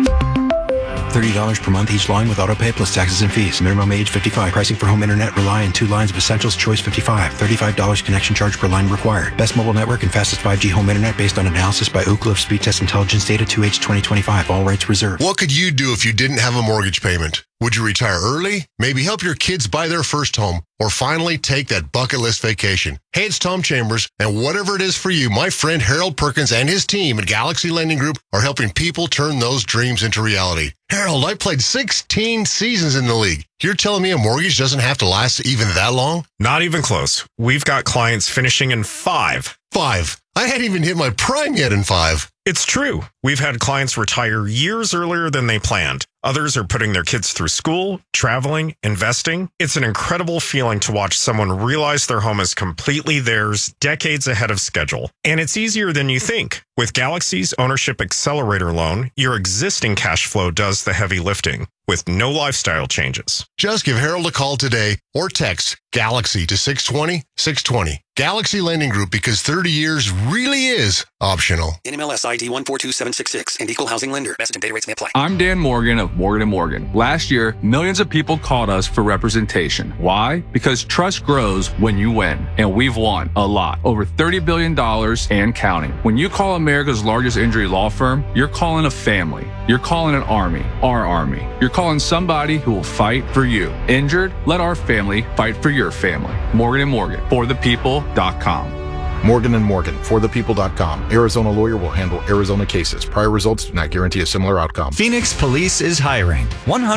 $30 per month each line with autopay plus taxes and fees. Minimum age 55. Pricing for home internet rely on 2 lines of Essentials Choice 55. $35 connection charge per line required. Best mobile network and fastest 5G home internet based on analysis by Ookla of Speed Test Intelligence data 2H 2025. All rights reserved. What could you do if you didn't have a mortgage payment? Would you retire early? Maybe help your kids buy their first home? Or finally take that bucket list vacation? Hey, it's Tom Chambers, and whatever it is for you, my friend Harold Perkins and his team at Galaxy Lending Group are helping people turn those dreams into reality. Harold, I played 16 seasons in the league. You're telling me a mortgage doesn't have to last even that long? Not even close. We've got clients finishing in 5. 5? I hadn't even hit my prime yet in 5. It's true. We've had clients retire years earlier than they planned. Others are putting their kids through school, traveling, investing. It's an incredible feeling to watch someone realize their home is completely theirs decades ahead of schedule. And it's easier than you think. With Galaxy's Ownership Accelerator loan, your existing cash flow does the heavy lifting with no lifestyle changes. Just give Harold a call today or text Galaxy to 620-620. Galaxy Lending Group, because 30 years really is optional. NMLS ID 142766 and Equal Housing Lender. Message and data rates may apply. I'm Dan Morgan of Morgan & Morgan. Last year, millions of people called us for representation. Why? Because trust grows when you win. And we've won a lot. Over $30 billion and counting. When you call America's largest injury law firm, you're calling a family. You're calling an army. Our army. You're calling somebody who will fight for you. Injured? Let our family fight for your family. Morgan & Morgan. ForThePeople.com. Morgan & Morgan, ForThePeople.com. Arizona lawyer will handle Arizona cases. Prior results do not guarantee a similar outcome. Phoenix Police is hiring.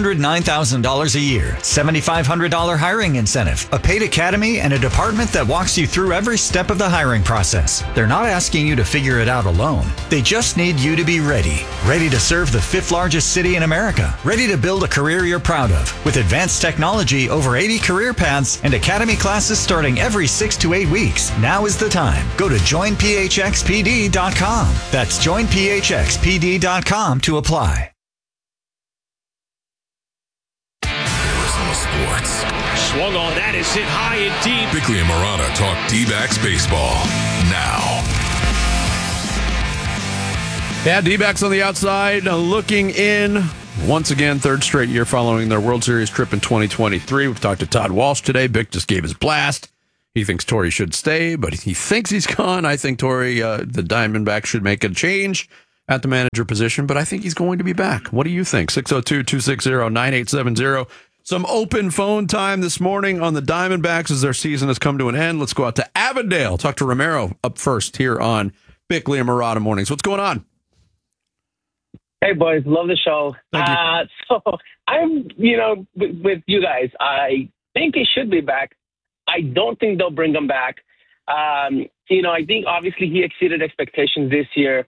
$109,000 a year, $7,500 hiring incentive, a paid academy, and a department that walks you through every step of the hiring process. They're not asking you to figure it out alone. They just need you to be ready. Ready to serve the 5th largest city in America. Ready to build a career you're proud of. With advanced technology, over 80 career paths, and academy classes starting every 6 to 8 weeks. Now is the time. Go to joinphxpd.com. That's joinphxpd.com to apply. Arizona Sports, Swung on, that is hit high and deep. Bickley and Marotta talk D-backs baseball now. Yeah, D-backs on the outside, looking in. Once again, third straight year following their World Series trip in 2023. We've talked to Todd Walsh today. Bick just gave his blast. He thinks Torey should stay, but he thinks he's gone. I think Torey, the Diamondbacks, should make a change at the manager position, but I think he's going to be back. What do you think? 602-260-9870. Some open phone time this morning on the Diamondbacks as their season has come to an end. Let's go out to Avondale. Talk to Romero up first here on Bickley and Marotta Mornings. What's going on? Hey, boys. Love the show. So I'm, with you guys, I think he should be back. I don't think they'll bring him back. I think obviously he exceeded expectations this year.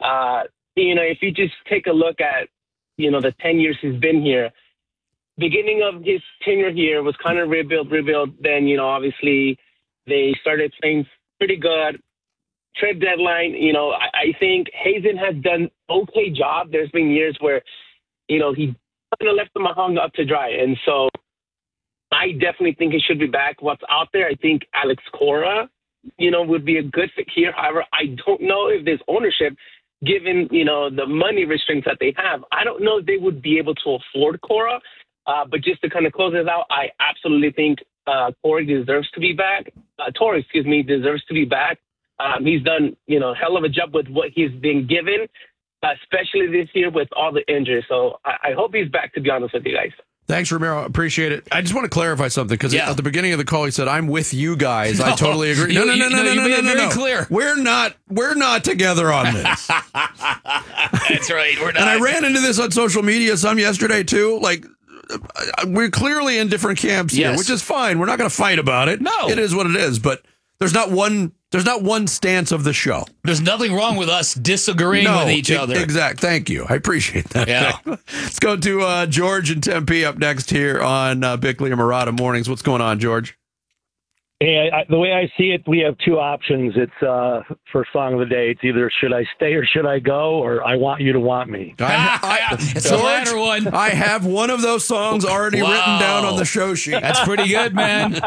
If you just take a look at, the 10 years he's been here, beginning of his tenure here was kind of rebuild. Then, obviously they started playing pretty good. Trade deadline, I think Hazen has done okay job. There's been years where, he kind of left them hung up to dry. And so I definitely think he should be back. What's out there, I think Alex Cora, would be a good fit here. However, I don't know if there's ownership, given, the money restraints that they have. I don't know if they would be able to afford Cora. But just to kind of close this out, I absolutely think Torey deserves to be back. Deserves to be back. He's done, hell of a job with what he's been given, especially this year with all the injuries. So I hope he's back, to be honest with you guys. Thanks, Romero. Appreciate it. I just want to clarify something because at the beginning of the call, he said, "I'm with you guys." I totally agree. No. Very clear. We're not together on this. That's right. We're not. And I ran into this on social media some yesterday too. Like, we're clearly in different camps here, which is fine. We're not going to fight about it. No, it is what it is. But there's not one stance of the show. There's nothing wrong with us disagreeing with each other. Exact. Thank you. I appreciate that. Yeah. Let's go to George and Tempe up next here on Bickley and Marotta Mornings. What's going on, George? Hey, the way I see it, we have two options. It's for Song of the Day. It's either should I stay or should I go, or I want you to want me. It's the latter one. I have one of those songs already written down on the show sheet. That's pretty good, man.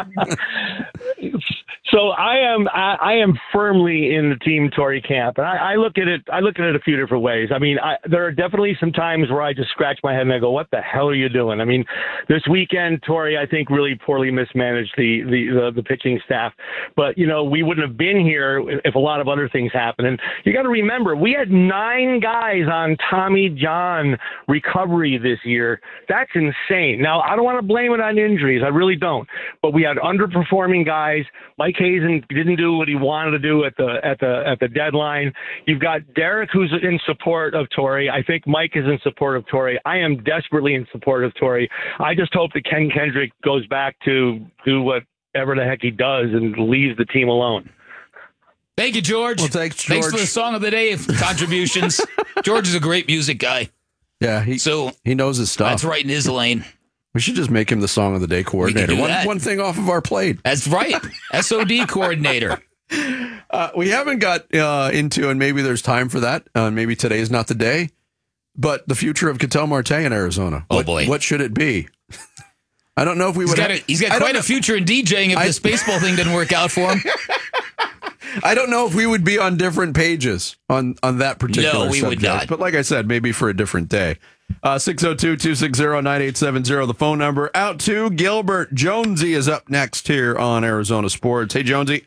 So I am firmly in the Team Torey camp, and I look at it a few different ways. I mean, there are definitely some times where I just scratch my head and I go, "What the hell are you doing?" I mean, this weekend, Torey, I think, really poorly mismanaged the pitching staff. But we wouldn't have been here if a lot of other things happened. And you got to remember, we had 9 guys on Tommy John recovery this year. That's insane. Now, I don't want to blame it on injuries. I really don't. But we had underperforming guys. Mike Hazen didn't do what he wanted to do at the deadline. You've got Derek, who's in support of Torey. I think Mike is in support of Torey. I am desperately in support of Torey. I just hope that Ken Kendrick goes back to do whatever the heck he does and leaves the team alone. Thank you, George. Well, thanks, George. Thanks for the Song of the Day contributions. George is a great music guy. Yeah, he knows his stuff. That's right in his lane. We should just make him the Song of the Day coordinator. One thing off of our plate. That's right. SOD coordinator. We haven't got into, and maybe there's time for that. Maybe today is not the day, but the future of Ketel Marte in Arizona. Boy. What should it be? I don't know if we would. He's got quite a future in DJing if this baseball thing didn't work out for him. I don't know if we would be on different pages on that particular subject. No, we would not. But like I said, maybe for a different day. 602-260-9870, the phone number. Out to Gilbert. Jonesy is up next here on Arizona Sports. Hey, Jonesy.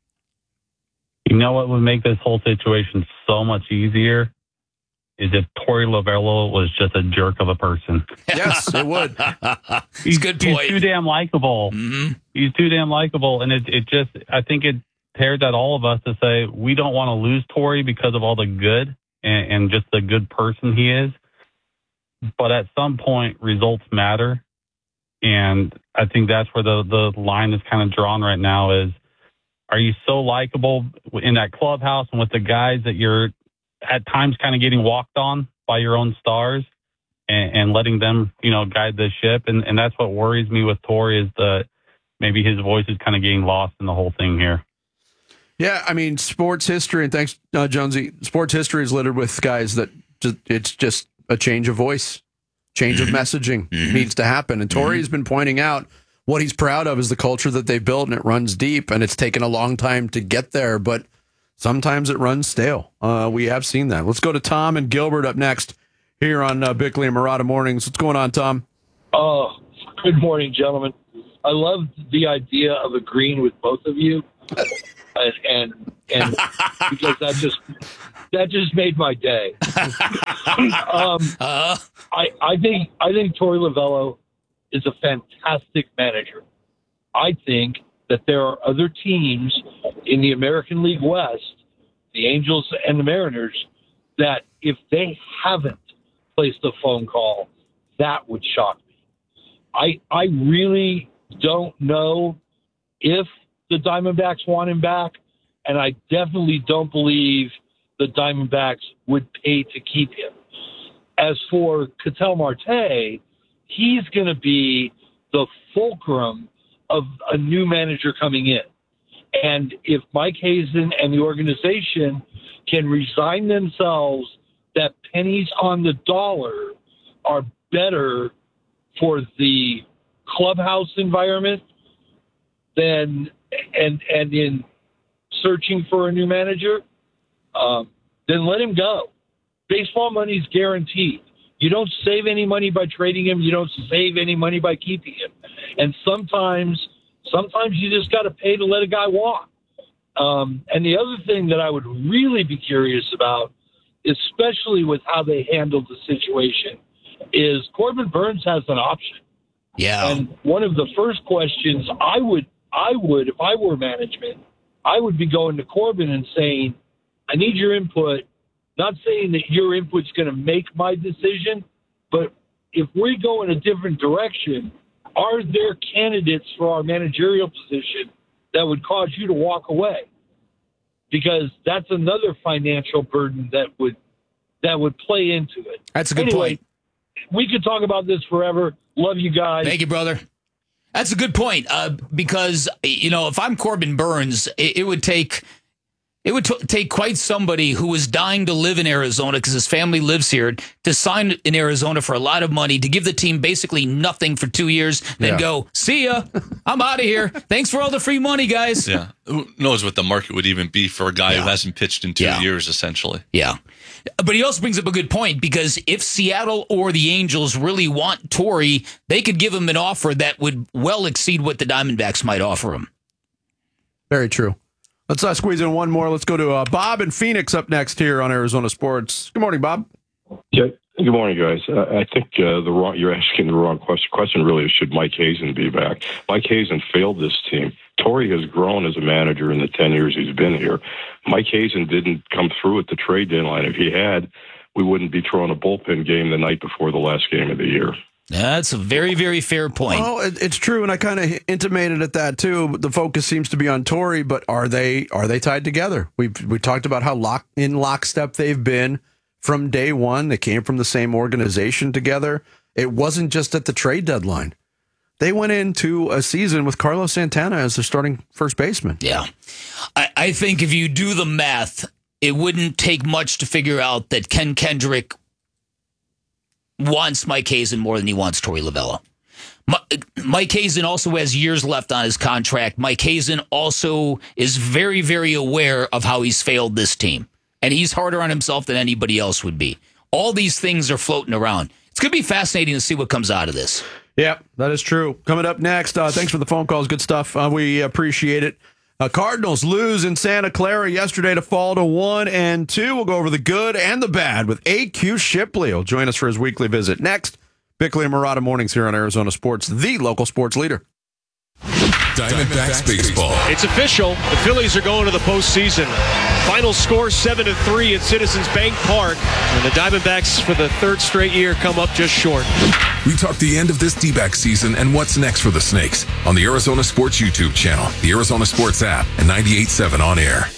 You know what would make this whole situation so much easier is if Torey Lovullo was just a jerk of a person. Yes, it would. He's good point. He's too damn likable. Mm-hmm. He's too damn likable, and it just, I think it tears at all of us to say we don't want to lose Torey because of all the good and just the good person he is. But at some point, results matter. And I think that's where the line is kind of drawn right now is, are you so likable in that clubhouse and with the guys that you're at times kind of getting walked on by your own stars and letting them, guide the ship? And that's what worries me with Torey is that maybe his voice is kind of getting lost in the whole thing here. Yeah, I mean, sports history, and thanks, Jonesy, sports history is littered with guys that it's just a change of voice, change of messaging needs to happen. And Torey has been pointing out what he's proud of is the culture that they've built, and it runs deep, and it's taken a long time to get there, but sometimes it runs stale. We have seen that. Let's go to Tom and Gilbert up next here on Bickley and Marotta Mornings. What's going on, Tom? Good morning, gentlemen. I love the idea of agreeing with both of you, and because that just made my day. I think Torey Lovullo is a fantastic manager. I think that there are other teams in the American League West, the Angels and the Mariners, that if they haven't placed a phone call, that would shock me. I really don't know if the Diamondbacks want him back, and I definitely don't believe the Diamondbacks would pay to keep him. As for Ketel Marte, he's going to be the fulcrum of a new manager coming in. And if Mike Hazen and the organization can resign themselves that pennies on the dollar are better for the clubhouse environment than and in searching for a new manager, then let him go. Baseball money is guaranteed. You don't save any money by trading him. You don't save any money by keeping him. And sometimes you just got to pay to let a guy walk. And the other thing that I would really be curious about, especially with how they handled the situation, is Corbin Burnes has an option. Yeah. And one of the first questions I would, if I were management, I would be going to Corbin and saying, I need your input. Not saying that your input's going to make my decision, but if we go in a different direction, are there candidates for our managerial position that would cause you to walk away? Because that's another financial burden that would play into it. That's a good point. We could talk about this forever. Love you guys. Thank you, brother. That's a good point, because, if I'm Corbin Burnes, it would take quite somebody who was dying to live in Arizona because his family lives here to sign in Arizona for a lot of money, to give the team basically nothing for 2 years, then go, see ya, I'm out of here. Thanks for all the free money, guys. Yeah. Who knows what the market would even be for a guy who hasn't pitched in 2 years, essentially. Yeah. But he also brings up a good point, because if Seattle or the Angels really want Torey, they could give him an offer that would well exceed what the Diamondbacks might offer him. Very true. Let's squeeze in one more. Let's go to Bob in Phoenix up next here on Arizona Sports. Good morning, Bob. Yeah, good morning, guys. I think you're asking the wrong question. Question really is, should Mike Hazen be back? Mike Hazen failed this team. Torey has grown as a manager in the 10 years he's been here. Mike Hazen didn't come through at the trade deadline. If he had, we wouldn't be throwing a bullpen game the night before the last game of the year. That's a very, very fair point. Well, it's true, and I kind of intimated at that too. The focus seems to be on Torey, but are they tied together? We talked about how lockstep they've been from day one. They came from the same organization together. It wasn't just at the trade deadline. They went into a season with Carlos Santana as their starting first baseman. Yeah. I think if you do the math, it wouldn't take much to figure out that Ken Kendrick wants Mike Hazen more than he wants Torey Lovullo. Mike Hazen also has years left on his contract. Mike Hazen also is very, very aware of how he's failed this team, and he's harder on himself than anybody else would be. All these things are floating around. It's going to be fascinating to see what comes out of this. Yeah, that is true. Coming up next, thanks for the phone calls. Good stuff. We appreciate it. Cardinals lose in Santa Clara yesterday to fall to 1-2. We'll go over the good and the bad with A.Q. Shipley. He'll join us for his weekly visit. Next, Bickley and Marotta Mornings here on Arizona Sports, the local sports leader. Diamondbacks baseball. It's official. The Phillies are going to the postseason. Final score 7-3 at Citizens Bank Park. And the Diamondbacks, for the third straight year, come up just short. We talk the end of this D-back season and what's next for the Snakes on the Arizona Sports YouTube channel, the Arizona Sports app, and 98.7 on air.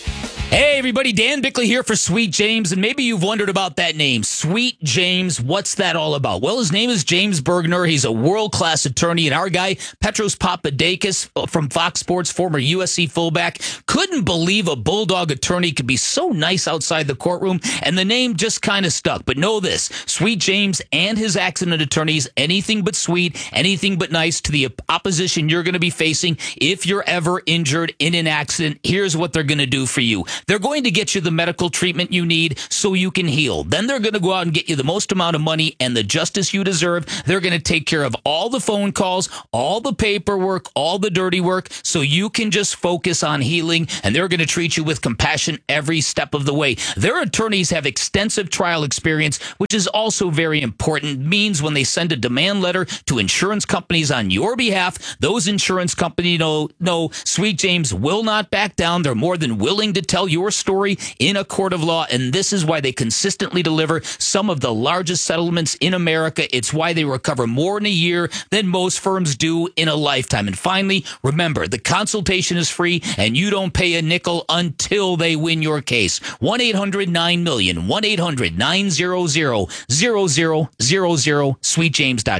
Hey, everybody, Dan Bickley here for Sweet James, and maybe you've wondered about that name, Sweet James. What's that all about? Well, his name is James Bergner. He's a world-class attorney, and our guy, Petros Papadakis from Fox Sports, former USC fullback, couldn't believe a Bulldog attorney could be so nice outside the courtroom, and the name just kind of stuck. But know this, Sweet James and his accident attorneys, anything but sweet, anything but nice to the opposition you're going to be facing if you're ever injured in an accident. Here's what they're going to do for you. They're going to get you the medical treatment you need so you can heal. Then they're going to go out and get you the most amount of money and the justice you deserve. They're going to take care of all the phone calls, all the paperwork, all the dirty work, so you can just focus on healing, and they're going to treat you with compassion every step of the way. Their attorneys have extensive trial experience, which is also very important. It means when they send a demand letter to insurance companies on your behalf, those insurance companies know Sweet James will not back down. They're more than willing to tell your story in a court of law, and this is why they consistently deliver some of the largest settlements in America. It's why they recover more in a year than most firms do in a lifetime. And finally, remember, the consultation is free, and you don't pay a nickel until they win your case. 1-800-9-MILLION, 1-800-900-0000, sweetjames.com.